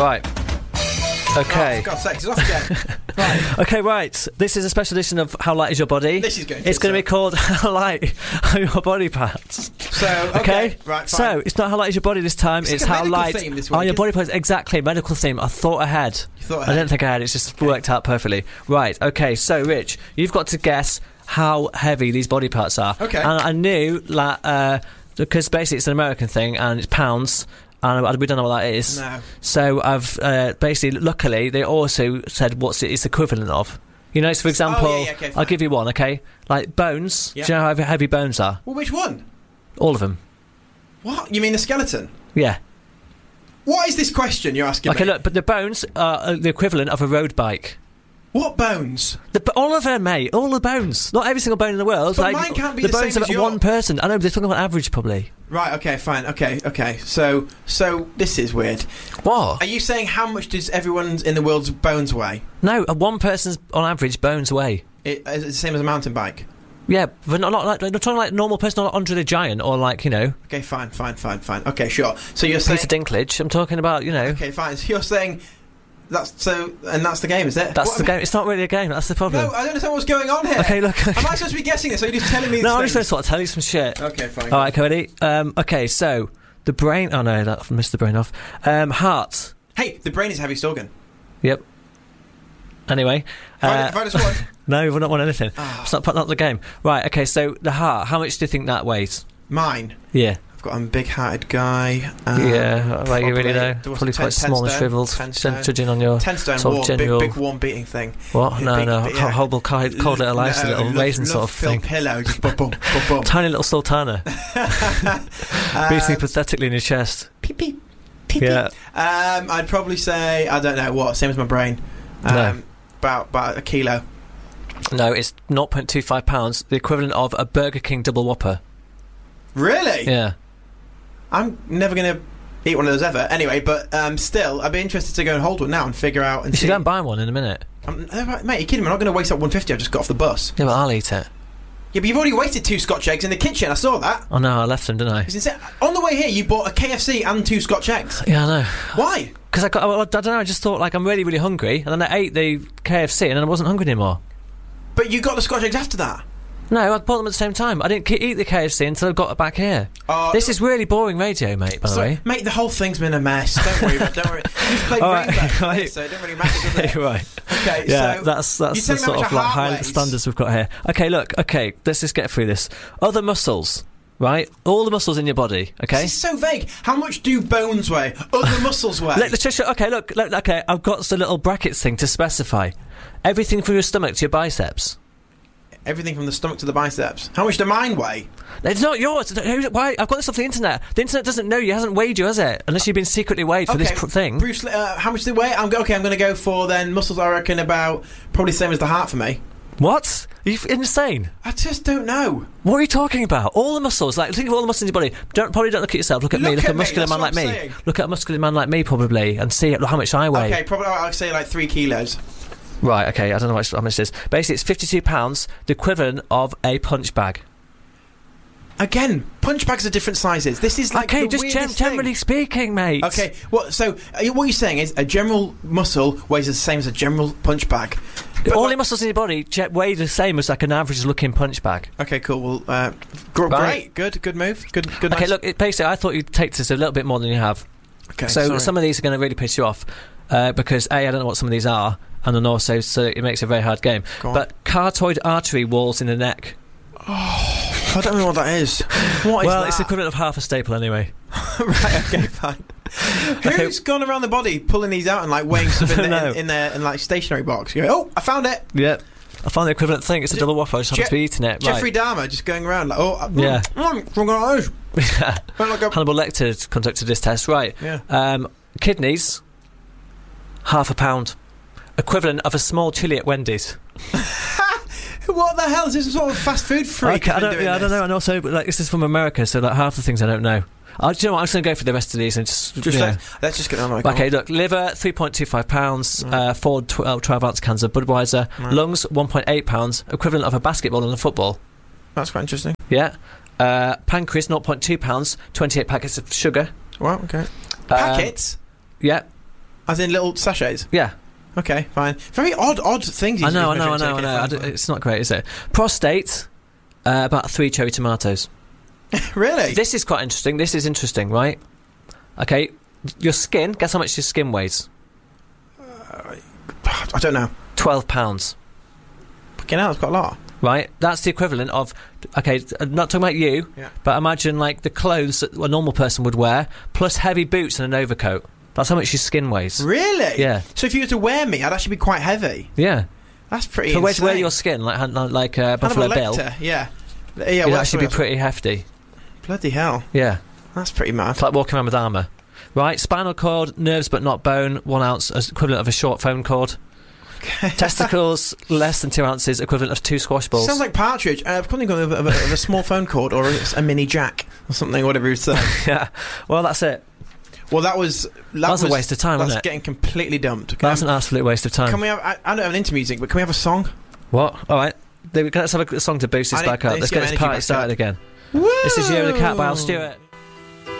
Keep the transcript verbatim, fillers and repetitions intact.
Right. Okay. Oh, for God's sake, it's off again. Right. Okay, right. This is a special edition of How Light Is Your Body? This is going to It's going to be called How Light Are Your Body Parts? So, okay. Okay? Right, fine. So, it's not How Light Is Your Body this time, It's it's, like a How medical Light theme this Are week, Your isn't Body Parts. Exactly, medical theme. I thought ahead. You thought I ahead. don't think ahead, it's just worked out perfectly. Right, okay, so, Rich, you've got to guess how heavy these body parts are. Okay. And I knew that, uh, because basically it's an American thing, and it's pounds, and we don't know what that is. No. So I've uh, basically, luckily, they also said what's it, it's equivalent of. You know, so for example, Oh, yeah, yeah, okay, fine. I'll give you one, okay? Like bones. Yeah. Do you know how heavy bones are? Well, which one? All of them. What? You mean the skeleton? Yeah. What is this question you're asking Okay, me? look, but the bones are uh, the equivalent of a road bike. What bones? The, all of them, mate. All the bones. Not every single bone in the world. But like, mine can't be the the bones same of as your- one person. I know, but they're talking about average, probably. Right, okay, fine. Okay, okay. So, so this is weird. What? Are you saying how much does everyone's in the world's bones weigh? No, uh, one person's on average bones weigh. It, is it the same as a mountain bike? Yeah, but not, not like, not talking like normal person, not Andre the Giant, or like, you know, Okay, fine, fine, fine, fine. Okay, sure. So you're saying... Peter Dinklage. I'm talking about, you know. Okay, fine. So you're saying... That's so... And that's the game, is it? That's What the am game. It's not really a game. That's the I- problem. No, I don't understand what's going on here. Okay, look. Am I supposed to be guessing this, or are you just telling me No, I'm things? just going to sort of tell you some shit. Okay, fine. All right, okay, ready? Um, okay, so the brain. Oh no, that missed the brain off. Um, heart. Hey, the brain is a heavy organ. Yep. Anyway, If I- uh, if I just won... no, we're not want anything. Ah. It's not not the game. Right. Okay, so the heart. How much do you think that weighs? Mine. Yeah. I've got I'm a big-hearted guy. Um, yeah. Well, you really know. probably- Probably ten- quite ten small and stone, shriveled. ten stone. Judging on your Ten stone sort of warm, general. big, big warm beating thing. What? Yeah, No, big- no. big- Ho- yeah. Horrible, cold, cold little ice, a No, little love- raisin love sort of filled thing. pillow, just boom, boom, boom, boom. Tiny little sultana, beating Um, pathetically in your chest. Peep, peep, peep, Yeah. peep. Um, I'd probably say, I don't know what, same as my brain. Um, No. About, about a kilo. No, it's zero point two five pounds, the equivalent of a Burger King double whopper. Really? Yeah. I'm never going to eat one of those ever. Anyway, but um, still, I'd be interested to go and hold one now and figure out and You see. should go and buy one in a minute. Um, uh, right, mate, you're kidding me. I'm not going to waste up one fifty. I just got off the bus. Yeah, but I'll eat it. Yeah, but you've already wasted two Scotch eggs in the kitchen. I saw that. Oh no, I left them, didn't I? It's insane. On the way here, you bought a K F C and two Scotch eggs. Yeah, I know. Why? Because I got, I, I don't know, I just thought, like, I'm really, really hungry, and then I ate the K F C, and then I wasn't hungry anymore. But you got the Scotch eggs after that. No, I bought them at the same time. I didn't k- eat the K F C until I got back here. Uh, This is really boring radio, mate, by the so, way. mate, the whole thing's been a mess. Don't worry about it. Don't worry. You've played All Rain right, Back for right. this, so it don't really matter, does it? Right. Okay, Yeah, so... that's you that's tell the me how sort much of a like heart high weighs. standards we've got here. Okay, look, okay, let's just get through this. Other muscles, right? All the muscles in your body, okay? This is so vague. How much do bones weigh? Other muscles weigh? Let, let's just show, okay, look, look, okay, I've got the little brackets thing to specify. Everything from your stomach to your biceps. Everything from the stomach to the biceps. How much do mine weigh? It's not yours. Who- Why? I've got this off the internet. The internet doesn't know you. Hasn't weighed you, has it? Unless you've been secretly weighed for this pr- thing. Bruce, uh, how much do they weigh? I'm go- okay. I'm going to go for then muscles. I reckon about probably the same as the heart for me. What? Are you f- insane? I just don't know. What are you talking about? All the muscles. Like, think of all the muscles in your body. Don't probably don't look at yourself. Look at me. Look Look at at a me, muscular that's man what like I'm me. saying. Look at a muscular man like me, probably, and see how much I weigh. Okay, probably I'll say like three kilos. Right. Okay. I don't know how much, how much it is. Basically, it's fifty-two pounds, the equivalent of a punch bag. Again, punch bags are different sizes. This is like okay, the just gen- weirdest thing. generally speaking, mate. Okay, well, so uh, what you're saying is a general muscle weighs the same as a general punch bag. But all like- the muscles in your body je- weigh the same as like an average-looking punch bag. Okay, cool. Well, uh, gr- Right. great, good, good move, good, good. Okay, nice. look. It, basically, I thought you'd take this a little bit more than you have. Okay, so sorry. some of these are going to really piss you off uh, because A, I don't know what some of these are, and then also so it makes it a very hard game. Go on. But carotid artery walls in the neck. I don't know what that is. What is well, that? it's the equivalent of half a staple anyway. Right, okay, fine. Who's gone around the body pulling these out and like weighing stuff in, I the, don't in, know. in their in like stationary box? You go, oh, I found it. Yep. I found the equivalent thing. It's a Je- double waffle. I just happen Je- to be eating it. Jeffrey Right. Dahmer just going around like, oh, mm, Yeah. mm, mm, mm, mm, Yeah. mm, like a- Hannibal Lecter conducted this test. Right. Yeah. Um, kidneys, half a pound. Equivalent of a small chili at Wendy's. What the hell is this sort of fast food freak? Okay, I been don't, doing yeah, I don't this? know. And also, but, like, this is from America, so like half the things I don't know. I, do you know what? I'm just going to go for the rest of these and just. Just yeah. let, let's just get on. Like, Okay, look, liver, three point two five pounds, Right. uh, four twelve, twelve ounce cans of Budweiser, Right. lungs, one point eight pounds, equivalent of a basketball and a football. that's quite interesting. Yeah. Uh, pancreas, zero point two pounds, twenty-eight packets of sugar. Well, okay. Um, Packets. Yeah. As in little sachets? Yeah. Okay, fine. Very odd, odd things. I know, I know, I know, I know. I d- it's not great, is it? Prostate, uh, about three cherry tomatoes. Really? This is quite interesting. This is interesting, right? Okay, your skin. Guess how much your skin weighs? Uh, I don't know. Twelve pounds. Fucking hell, it's quite a lot. Right, that's the equivalent of. Okay, I'm not talking about you, yeah. but imagine like the clothes that a normal person would wear, plus heavy boots and an overcoat. That's how much your skin weighs. Really? Yeah. So if you were to wear me, I'd actually be quite heavy. Yeah. That's pretty. So insane. where's where your skin, like like uh, Buffalo Bill? Yeah. Yeah. It'd Well, actually be pretty hefty. Bloody hell. Yeah. That's pretty mad. It's like walking around with armour. Right, spinal cord, nerves but not bone, one ounce, equivalent of a short phone cord. Okay. Testicles, less than two ounces, equivalent of two squash balls. Sounds like partridge. Uh, something of a, of, a, of a small phone cord or a, a mini jack or something, whatever you say. Yeah. Well, that's it. Well, that was... That, that was, was a waste of time, wasn't it? That's getting completely dumped. Can that's I, an absolute waste of time. Can we have... I, I don't have an into music, but can we have a song? What? All right. Let's have a song to boost this I back up. Let's get this party started up. again. Woo! This is Year of the Cat by Al Stewart.